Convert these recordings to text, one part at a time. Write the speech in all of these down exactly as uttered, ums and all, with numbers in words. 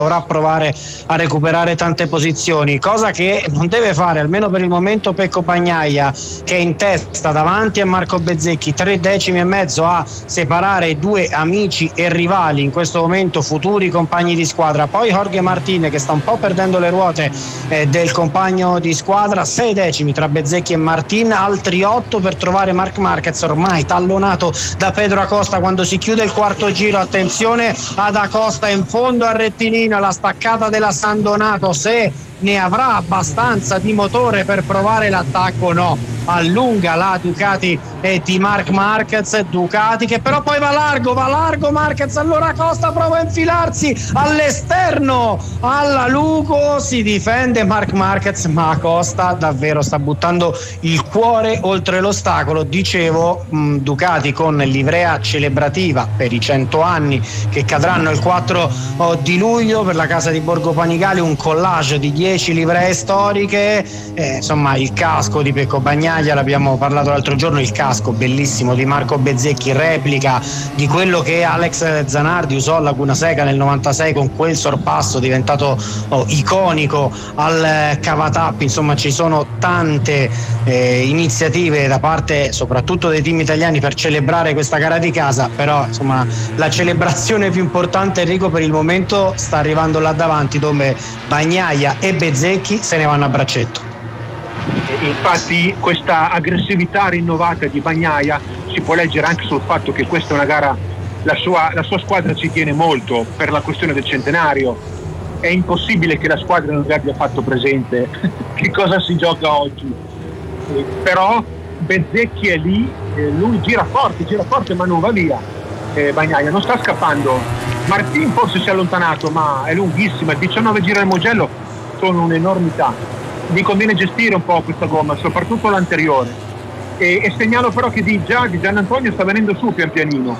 dovrà provare a recuperare tante posizioni, cosa che non deve fare almeno per il momento Pecco Bagnaia, che è in testa davanti a Marco Bezzecchi, tre decimi e mezzo a separare due amici e rivali, in questo momento futuri compagni di squadra. Poi Jorge Martin, che sta un po' perdendo le ruote eh, del compagno di squadra, sei decimi tra Bezzecchi e Martin, altri otto per trovare Marc Marquez, ormai tallonato da Pedro Acosta quando si chiude il quarto giro. Attenzione ad Acosta in fondo al rettilineo, la staccata della San Donato, se ne avrà abbastanza di motore per provare l'attacco, no, allunga la Ducati e di Marc Marquez, Ducati che però poi va largo, va largo Marquez, allora Acosta prova a infilarsi all'esterno, alla Lugo, si difende Marc Marquez, ma Acosta davvero sta buttando il cuore oltre l'ostacolo. Dicevo, mh, Ducati con livrea celebrativa per i cento anni che cadranno il quattro di luglio per la casa di Borgo Panigale, un collage di dieci livree storiche, eh, insomma il casco di Pecco Bagnaia, l'abbiamo parlato l'altro giorno, il casco bellissimo di Marco Bezzecchi, replica di quello che Alex Zanardi usò a Laguna Seca nel novantasei con quel sorpasso diventato oh, iconico al Cavatappi. Insomma ci sono tante eh, iniziative da parte soprattutto dei team italiani per celebrare questa gara di casa, però insomma la celebrazione più importante, Enrico, per il momento sta arrivando là davanti, dove Bagnaia e Bezzecchi se ne vanno a braccetto. Infatti questa aggressività rinnovata di Bagnaia si può leggere anche sul fatto che questa è una gara, la sua, la sua squadra ci tiene molto per la questione del centenario. È impossibile che la squadra non vi abbia fatto presente che cosa si gioca oggi, eh, però Bezzecchi è lì, eh, lui gira forte, gira forte ma non va via. eh, Bagnaia non sta scappando. Martin forse si è allontanato, ma è lunghissima, diciannove giri al Mugello sono un'enormità. Gli conviene gestire un po' questa gomma, soprattutto l'anteriore, e, e segnalo però che di già di Gian Antonio sta venendo su pian pianino,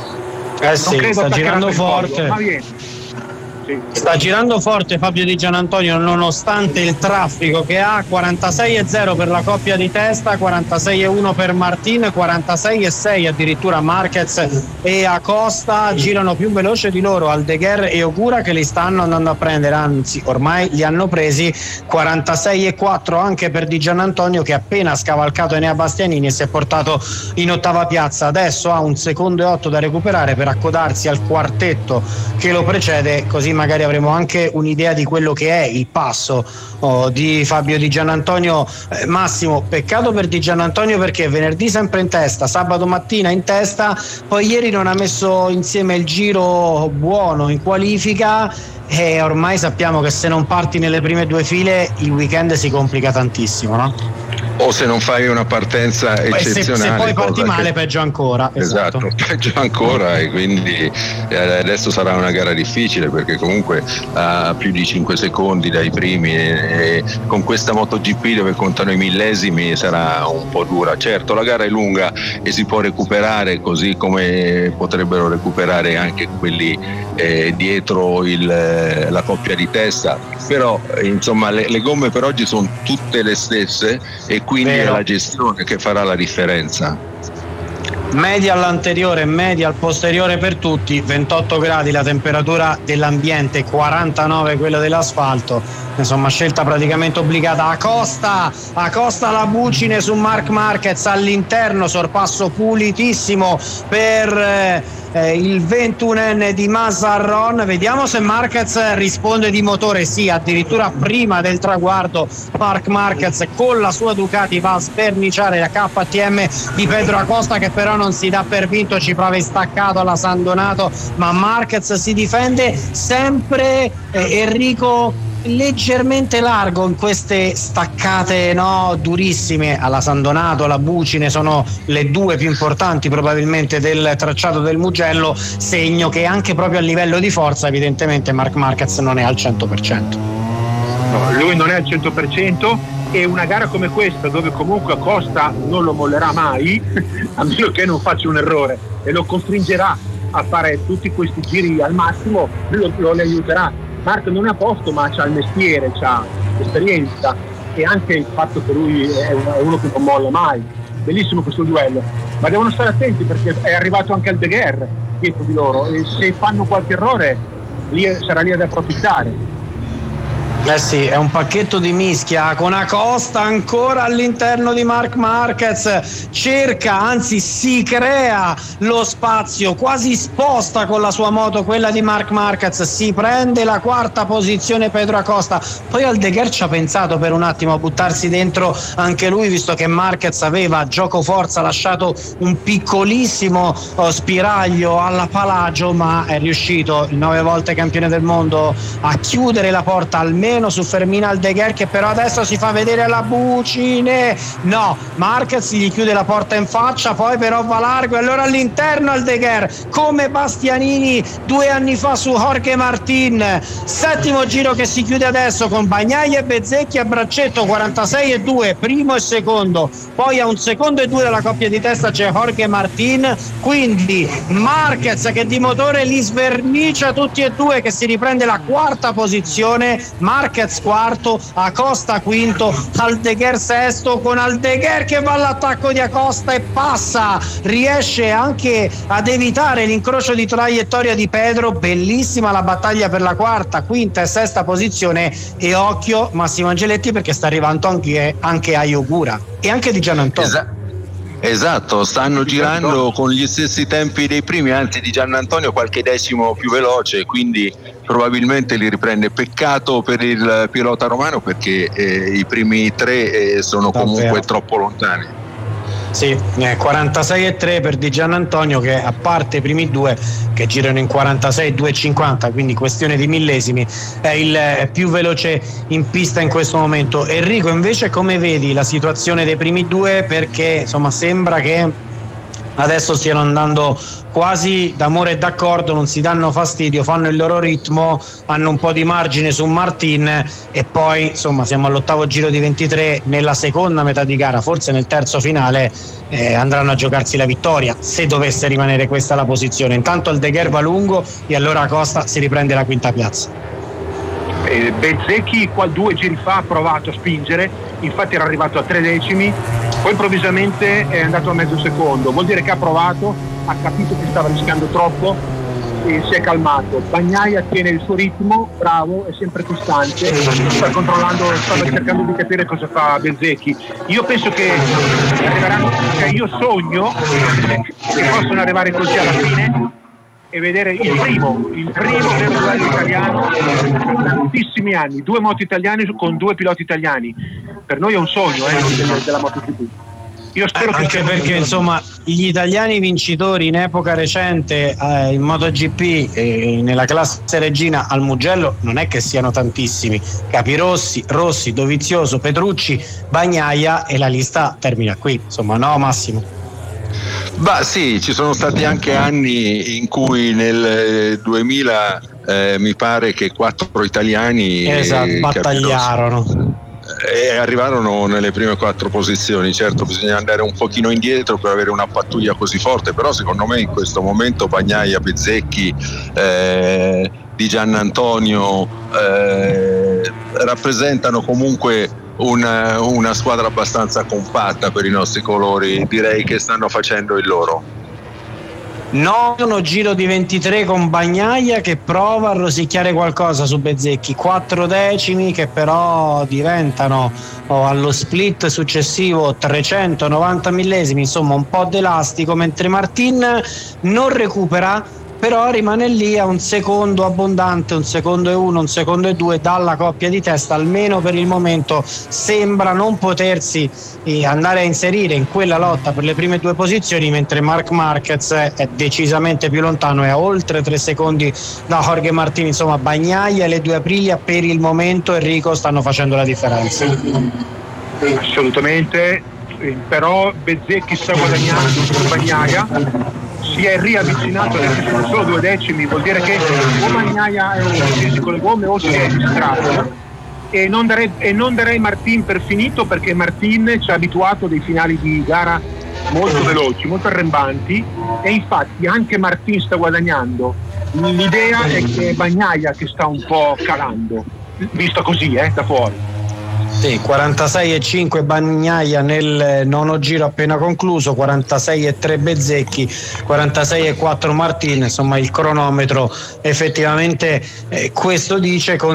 eh sì, sta girando forte, podio, ma viene. Sì. Sta girando forte Fabio Di Gianantonio nonostante il traffico che ha. Quarantasei e zero per la coppia di testa, quarantasei e uno per Martin, quarantasei e sei addirittura Marquez e Acosta. Girano più veloce di loro Aldeguer e Ogura, che li stanno andando a prendere, anzi ormai li hanno presi. Quarantasei e quattro anche per Di Gianantonio, che ha appena scavalcato Enea Bastianini e si è portato in ottava piazza. Adesso ha un secondo e otto da recuperare per accodarsi al quartetto che lo precede, così magari avremo anche un'idea di quello che è il passo oh, di Fabio Di Gianantonio. eh, Massimo, peccato per Di Gianantonio perché venerdì sempre in testa, sabato mattina in testa, poi ieri non ha messo insieme il giro buono in qualifica e ormai sappiamo che se non parti nelle prime due file il weekend si complica tantissimo, no? O se non fai una partenza eccezionale, se, se poi parti male che... peggio ancora. Esatto, esatto, peggio ancora, e quindi eh, adesso sarà una gara difficile perché comunque a più di cinque secondi dai primi e, e con questa MotoGP dove contano i millesimi sarà un po' dura. Certo, la gara è lunga e si può recuperare, così come potrebbero recuperare anche quelli eh, dietro il, la coppia di testa, però insomma le, le gomme per oggi sono tutte le stesse e quindi Vero. È la gestione che farà la differenza. Media all'anteriore, media al posteriore per tutti, ventotto gradi la temperatura dell'ambiente, quarantanove quella dell'asfalto, insomma scelta praticamente obbligata. Acosta, Acosta la bucine su Marc Marquez all'interno, sorpasso pulitissimo per eh, il ventunenne di Mazarron. Vediamo se Marquez risponde di motore. Sì, addirittura prima del traguardo Marc Marquez con la sua Ducati va a sperniciare la K T M di Pedro Acosta, che però non si dà per vinto, ci prova in staccato alla San Donato, ma Marquez si difende sempre. eh, Enrico leggermente largo in queste staccate, no, durissime alla San Donato, la Bucine sono le due più importanti probabilmente del tracciato del Mugello, segno che anche proprio a livello di forza evidentemente Marc Marquez non è al cento per cento. No, lui non è al cento per cento, e una gara come questa dove comunque Acosta non lo mollerà mai a meno che non faccia un errore e lo costringerà a fare tutti questi giri al massimo, lo, lo le aiuterà. Marco non è a posto, ma c'ha il mestiere, c'ha l'esperienza e anche il fatto che lui è uno che non molla mai. Bellissimo questo duello, ma devono stare attenti perché è arrivato anche Aldeguer dietro di loro e se fanno qualche errore lì sarà lì ad approfittare. Eh sì, è un pacchetto di mischia con Acosta ancora all'interno di Marc Marquez, cerca, anzi si crea lo spazio, quasi sposta con la sua moto quella di Marc Marquez, si prende la quarta posizione Pedro Acosta, poi Aldeguer ci ha pensato per un attimo a buttarsi dentro anche lui, visto che Marquez aveva gioco forza lasciato un piccolissimo oh, spiraglio alla Palagio, ma è riuscito, il nove volte campione del mondo, a chiudere la porta almeno su Fermín Aldeguer, che però adesso si fa vedere alla bucine. No, Marquez gli chiude la porta in faccia, poi però va largo e allora all'interno Aldeguer come Bastianini due anni fa su Jorge Martin. Settimo giro che si chiude adesso con Bagnaia e Bezzecchi a braccetto, quarantasei e due primo e secondo, poi a un secondo e due dalla coppia di testa c'è Jorge Martin, quindi Marquez che di motore li svernicia tutti e due, che si riprende la quarta posizione, Marquez quarto, Acosta quinto, Aldeguer sesto, con Aldeguer che va all'attacco di Acosta e passa, riesce anche ad evitare l'incrocio di traiettoria di Pedro. Bellissima la battaglia per la quarta, quinta e sesta posizione, e occhio Massimo Angeletti perché sta arrivando anche, anche Ayo Gura e anche Di Giannantonio. Esatto. Esatto, stanno girando con gli stessi tempi dei primi, anzi Di Giannantonio qualche decimo più veloce, quindi probabilmente li riprende. Peccato per il pilota romano perché eh, i primi tre eh, sono comunque Davvero. troppo lontani. Sì, eh, quarantasei e tre per Di Giannantonio, che a parte i primi due che girano in quarantasei due e cinquanta, quindi questione di millesimi, è il più veloce in pista in questo momento. Enrico, invece come vedi la situazione dei primi due? Perché insomma sembra che adesso stiano andando quasi d'amore e d'accordo, non si danno fastidio, fanno il loro ritmo, hanno un po' di margine su Martin e poi insomma siamo all'ottavo giro di ventitré, nella seconda metà di gara, forse nel terzo finale eh, andranno a giocarsi la vittoria, se dovesse rimanere questa la posizione. Intanto Aldeguer va lungo e allora Acosta si riprende la quinta piazza. eh, Bezzecchi qua due giri fa ha provato a spingere, infatti era arrivato a tre decimi, poi improvvisamente è andato a mezzo secondo, vuol dire che ha provato, ha capito che stava rischiando troppo e si è calmato. Bagnaia tiene il suo ritmo, bravo, è sempre costante, sta controllando, stava cercando di capire cosa fa Bezzecchi. Io penso che arriveranno, cioè io sogno che possono arrivare così alla fine e vedere il primo, il primo vero duello italiano per tantissimi anni, due moto italiani con due piloti italiani. Per noi è un sogno eh, della MotoGP. Io spero che anche perché insomma gli italiani vincitori in epoca recente eh, in MotoGP e nella classe regina al Mugello non è che siano tantissimi. Capirossi, Rossi, Dovizioso, Petrucci, Bagnaia, e la lista termina qui, insomma, no Massimo? Bah sì, ci sono stati anche anni in cui nel duemila eh, mi pare che quattro italiani esatto, eh, battagliarono e arrivarono nelle prime quattro posizioni. Certo, bisogna andare un pochino indietro per avere una pattuglia così forte, però secondo me in questo momento Bagnaia, Bezzecchi, eh, Di Giannantonio eh, rappresentano comunque una, una squadra abbastanza compatta per i nostri colori. Direi che stanno facendo il loro. Nono giro di ventitré con Bagnaia che prova a rosicchiare qualcosa su Bezzecchi, quattro decimi che però diventano oh, allo split successivo trecentonovanta millesimi, insomma un po' d'elastico, mentre Martin non recupera, però rimane lì a un secondo abbondante, un secondo e uno, un secondo e due dalla coppia di testa. Almeno per il momento sembra non potersi eh, andare a inserire in quella lotta per le prime due posizioni, mentre Marc Marquez è decisamente più lontano, è a oltre tre secondi da Jorge Martin. Insomma Bagnaia e le due Aprilia per il momento, Enrico, stanno facendo la differenza. Assolutamente, però Bezzecchi sta guadagnando con Bagnaia, si è riavvicinato, adesso sono solo due decimi, vuol dire che o Bagnaia è un con le gomme o si è distratto, e non darei, e non darei Martin per finito, perché Martin ci ha abituato a dei finali di gara molto veloci, molto arrembanti, e infatti anche Martin sta guadagnando. L'idea è che è Bagnaia che sta un po' calando, visto così eh, da fuori. Sì, quarantasei e cinque Bagnaia nel nono giro appena concluso, quarantasei e tre Bezzecchi, quarantasei e quattro Martin, insomma il cronometro effettivamente eh, questo dice, con